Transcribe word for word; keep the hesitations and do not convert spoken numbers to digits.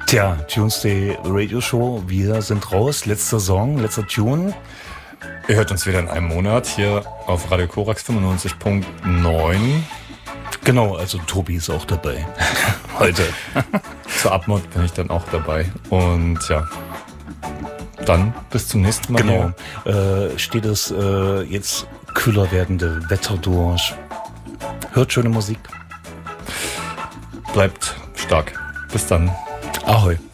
Tja, Tuesday Radio Show, wir sind raus. Letzter Song, letzter Tune. Ihr hört uns wieder in einem Monat hier auf Radio Korax fünfundneunzig Komma neun. Genau, also Tobi ist auch dabei. Heute. Zur Abmod bin ich dann auch dabei. Und ja, dann bis zum nächsten Mal. Genau. Äh, steht das äh, jetzt kühler werdende Wetter durch. Hört schöne Musik. Bleibt stark. Bis dann. Ahoi.